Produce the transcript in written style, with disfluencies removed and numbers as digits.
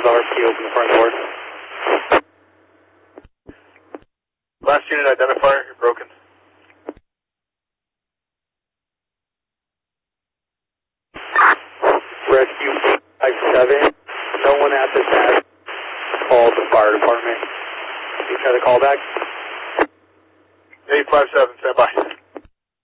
Annabelle Rescue, open the front door. Last unit identifier, you're broken. Rescue 857, no one at this house. Call the fire department. You try to call back? 857, stand by.